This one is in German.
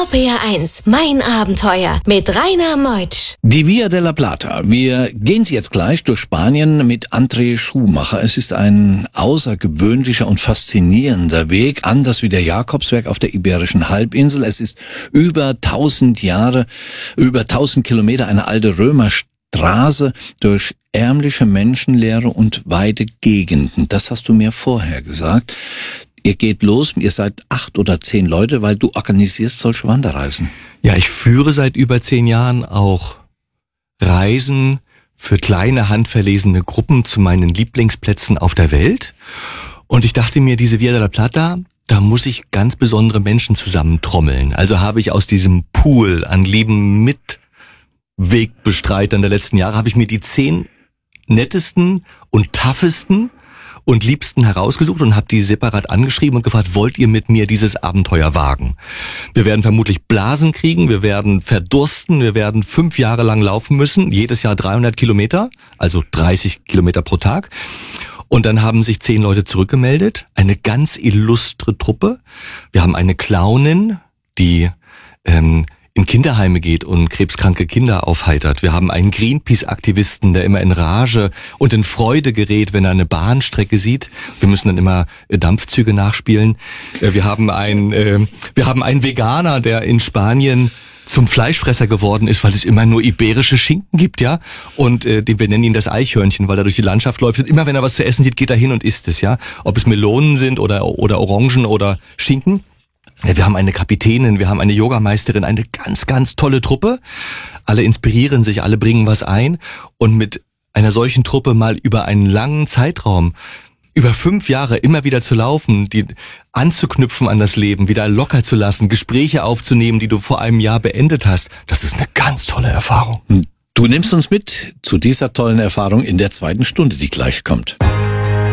RPR1, mein Abenteuer mit Rainer Meutsch. Die Via de la Plata. Wir gehen jetzt gleich durch Spanien mit André Schumacher. Es ist ein außergewöhnlicher und faszinierender Weg, anders wie der Jakobsweg auf der Iberischen Halbinsel. Es ist über 1000 Jahre, über 1000 Kilometer eine alte Römerstraße durch ärmliche, menschenleere und weite Gegenden. Das hast du mir vorher gesagt. Ihr geht los, ihr seid 8 oder 10 Leute, weil du organisierst solche Wanderreisen. Ja, ich führe seit über 10 Jahren auch Reisen für kleine, handverlesene Gruppen zu meinen Lieblingsplätzen auf der Welt. Und ich dachte mir, diese Via de la Plata, da muss ich ganz besondere Menschen zusammentrommeln. Also habe ich aus diesem Pool an lieben Mitwegbestreitern der letzten Jahre, habe ich mir die 10 nettesten und toughesten und liebsten herausgesucht und habe die separat angeschrieben und gefragt, wollt ihr mit mir dieses Abenteuer wagen? Wir werden vermutlich Blasen kriegen, wir werden verdursten, wir werden 5 Jahre lang laufen müssen, jedes Jahr 300 Kilometer, also 30 Kilometer pro Tag. Und dann haben sich 10 Leute zurückgemeldet, eine ganz illustre Truppe. Wir haben eine Clownin, die in Kinderheime geht und krebskranke Kinder aufheitert. Wir haben einen Greenpeace-Aktivisten, der immer in Rage und in Freude gerät, wenn er eine Bahnstrecke sieht. Wir müssen dann immer Dampfzüge nachspielen. Wir haben einen Veganer, der in Spanien zum Fleischfresser geworden ist, weil es immer nur iberische Schinken gibt, ja. Und wir nennen ihn das Eichhörnchen, weil er durch die Landschaft läuft. Und immer wenn er was zu essen sieht, geht er hin und isst es, ja. Ob es Melonen sind oder Orangen oder Schinken. Wir haben eine Kapitänin, wir haben eine Yogameisterin, eine ganz, ganz tolle Truppe. Alle inspirieren sich, alle bringen was ein. Und mit einer solchen Truppe mal über einen langen Zeitraum, über 5 Jahre immer wieder zu laufen, die anzuknüpfen an das Leben, wieder locker zu lassen, Gespräche aufzunehmen, die du vor einem Jahr beendet hast, das ist eine ganz tolle Erfahrung. Du nimmst uns mit zu dieser tollen Erfahrung in der 2. Stunde, die gleich kommt.